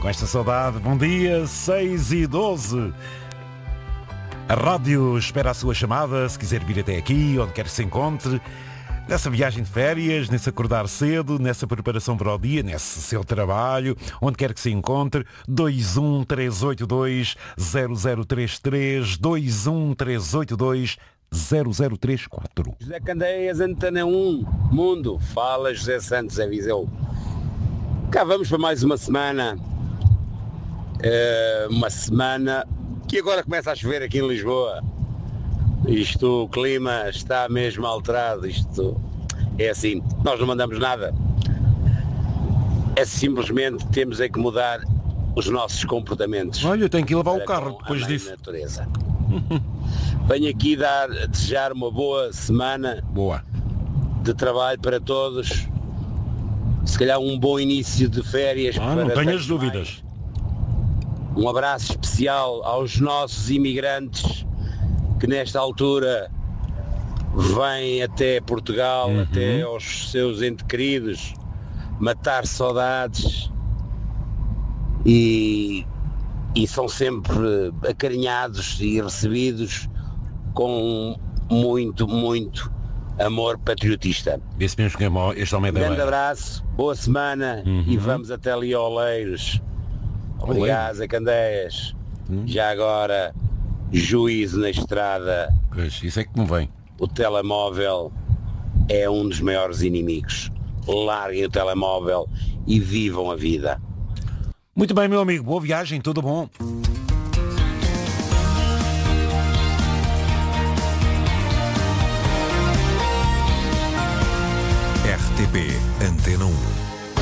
Com esta saudade, bom dia, 6h12. A rádio espera a sua chamada, se quiser vir até aqui, onde quer que se encontre, nessa viagem de férias, nesse acordar cedo, nessa preparação para o dia, nesse seu trabalho, onde quer que se encontre, 213820033, 213820034. José Candeias, Antena 1, Mundo, fala José Santos, é Viseu. Cá vamos para mais uma semana. Uma semana que agora começa a chover aqui em Lisboa. O clima está mesmo alterado. Isto é assim, nós não mandamos nada. É simplesmente temos é que mudar os nossos comportamentos. Olha, eu tenho que ir lavar o carro depois disso. Natureza. Venho aqui desejar uma boa semana de trabalho para todos. Se calhar um bom início de férias. Não tenhas dúvidas. Um abraço especial aos nossos imigrantes que nesta altura vêm até Portugal, até aos seus entes queridos, matar saudades e são sempre acarinhados e recebidos com muito, muito amor patriotista. Esse mesmo que este homem um grande abraço, boa semana e vamos até ali ao Oleiros. Obrigado, Zé Candeias. Já agora, juízo na estrada. Pois, isso é que me vem. O telemóvel é um dos maiores inimigos. Larguem o telemóvel e vivam a vida. Muito bem, meu amigo. Boa viagem, tudo bom. RTP Antena 1.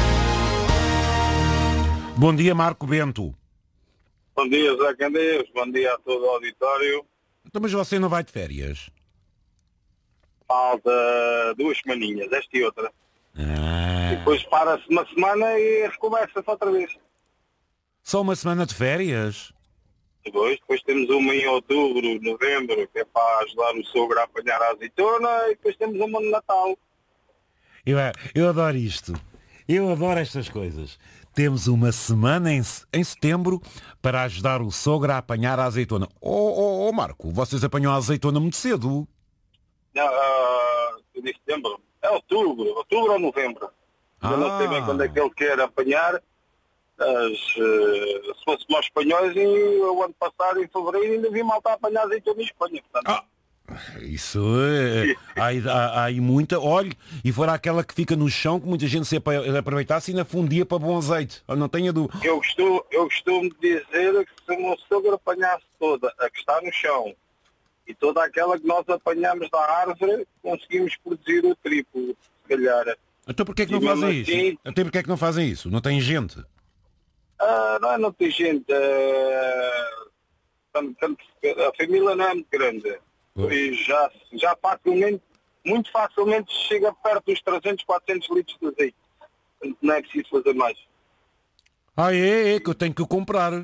Bom dia, Marco Bento. Bom dia, Zé Candeias. Bom dia a todo o auditório. Então, mas você não vai de férias? Falta 2 semaninhas, esta e outra. E depois para-se uma semana e recomeça-se outra vez. Só uma semana de férias? Depois temos uma em outubro, novembro, que é para ajudar o sogro a apanhar a azeitona, e depois temos uma no Natal. Eu adoro isto. Eu adoro estas coisas. Temos uma semana em setembro para ajudar o sogro a apanhar a azeitona. Marco, vocês apanham a azeitona muito cedo. Não, eu disse setembro. É outubro ou novembro. Eu não sei bem quando é que ele quer apanhar. Se fosse nós espanhóis, o ano passado, em fevereiro, ainda vi malta a apanhar azeitona em Espanha. Portanto, isso é... há aí muita... Olha, e fora aquela que fica no chão, que muita gente se aproveitasse e ainda fundia para bom azeite. Não tenha dúvida. Eu costumo dizer que se o meu sogro apanhasse toda a que está no chão e toda aquela que nós apanhamos da árvore, conseguimos produzir o triplo, se calhar. Então porquê é que não fazem isso? Até porquê é que não fazem isso? Não tem gente? Não tem gente. A família não é muito grande. E já facilmente, muito facilmente chega perto dos 300, 400 litros de azeite. Não é preciso fazer mais. É que eu tenho que o comprar.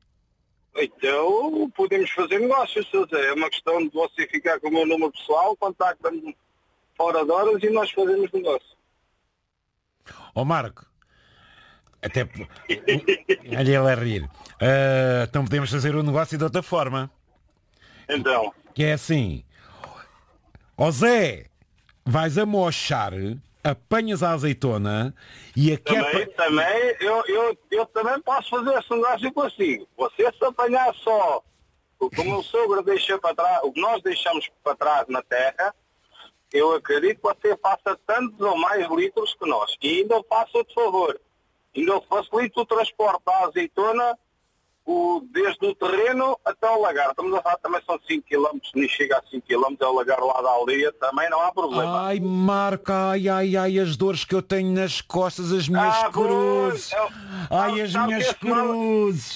Então podemos fazer negócios, é uma questão de você ficar com o meu número pessoal, contacta-me fora de horas e nós fazemos negócio. Marco, até... Olha ele a rir. Então podemos fazer o negócio de outra forma. Então... Que é assim, Zé, vais a mochar, apanhas a azeitona e aqui eu também posso fazer esse negócio consigo. Você se apanhar só o que o meu sogro deixa para trás, o que nós deixamos para trás na terra, eu acredito que você faça tantos ou mais litros que nós. E ainda faço outro favor, ainda facilito o transporte da azeitona desde o terreno até o lagar. Estamos a falar, também são 5 km, nem chega a 5 km, é o lagar lá da aldeia, também não há problema. Ai, Marco, ai, as dores que eu tenho nas costas, as minhas cruzes. As minhas cruzes.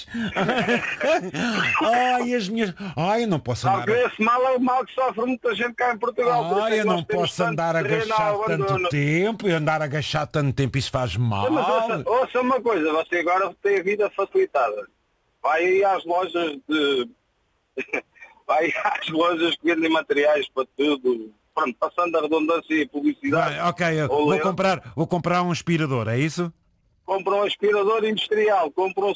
As minhas... eu não posso andar... Esse mal é o mal que sofre muita gente cá em Portugal. Eu não posso andar agachado tanto tempo, e andar agachado tanto tempo, isso faz mal. Mas ouça uma coisa, você agora tem a vida facilitada. Vai aí às lojas que vendem materiais para tudo. Pronto, passando a redundância e publicidade. Vou comprar um aspirador, é isso? Compra um aspirador industrial, compra um